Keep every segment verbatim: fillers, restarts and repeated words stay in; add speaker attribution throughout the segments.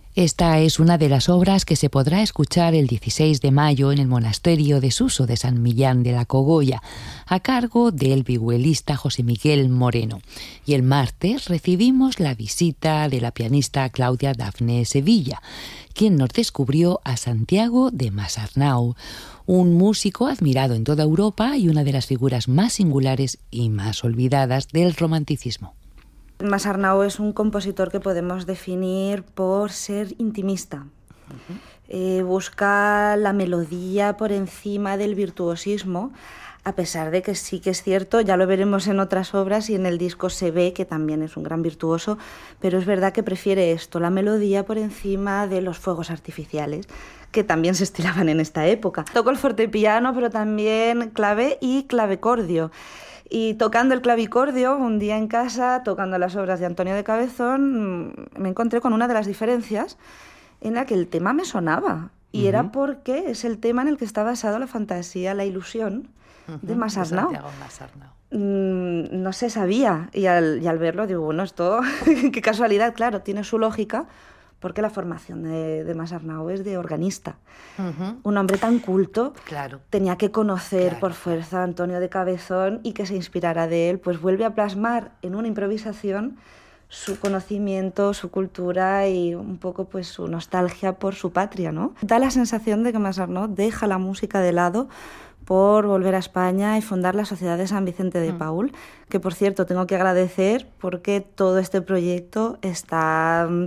Speaker 1: Esta es una de las obras que se podrá escuchar el dieciséis de mayo en el monasterio de Suso de San Millán de la Cogolla, a cargo del vihuelista José Miguel Moreno. Y el martes recibimos la visita de la pianista Claudia Dafne Sevilla, quien nos descubrió a Santiago de Masarnau, un músico admirado en toda Europa y una de las figuras más singulares y más olvidadas del romanticismo.
Speaker 2: Masarnau es un compositor que podemos definir por ser intimista. Uh-huh. Eh, busca la melodía por encima del virtuosismo, a pesar de que sí que es cierto, ya lo veremos en otras obras y en el disco se ve que también es un gran virtuoso, pero es verdad que prefiere esto, la melodía por encima de los fuegos artificiales, que también se estilaban en esta época. Tocó el fortepiano, pero también clave y clavicordio. Y tocando el clavicordio, un día en casa, tocando las obras de Antonio de Cabezón, me encontré con una de las diferencias en la que el tema me sonaba. Y uh-huh. era porque es el tema en el que está basado la fantasía, la ilusión uh-huh. de Masarnau.
Speaker 1: De Santiago Masarnau.
Speaker 2: Mm, no se sabía. Y al, y al verlo digo, bueno, esto, qué casualidad, claro, tiene su lógica, porque la formación de, de Masarnau es de organista. Uh-huh. Un hombre tan culto,
Speaker 1: claro.
Speaker 2: tenía que conocer
Speaker 1: claro.
Speaker 2: por fuerza a Antonio de Cabezón y que se inspirara de él, pues vuelve a plasmar en una improvisación su conocimiento, su cultura y un poco pues su nostalgia por su patria, ¿no? Da la sensación de que Masarnau deja la música de lado por volver a España y fundar la Sociedad de San Vicente de Paúl, que por cierto tengo que agradecer porque todo este proyecto está um,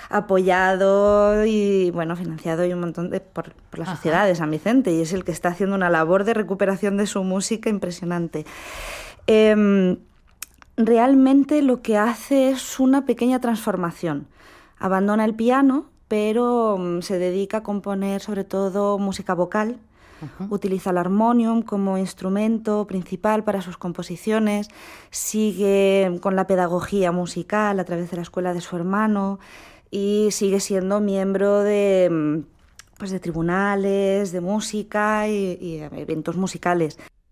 Speaker 2: apoyado y bueno financiado y un montón de por, por la Sociedad Ajá. de San Vicente, y es el que está haciendo una labor de recuperación de su música impresionante. Eh, realmente lo que hace es una pequeña transformación. Abandona el piano, pero um, se dedica a componer sobre todo música vocal. Uh-huh. Utiliza el armonium como instrumento principal para sus composiciones, sigue con la pedagogía musical a través de la escuela de su hermano y sigue siendo miembro de, pues, de tribunales, de música y, y eventos musicales.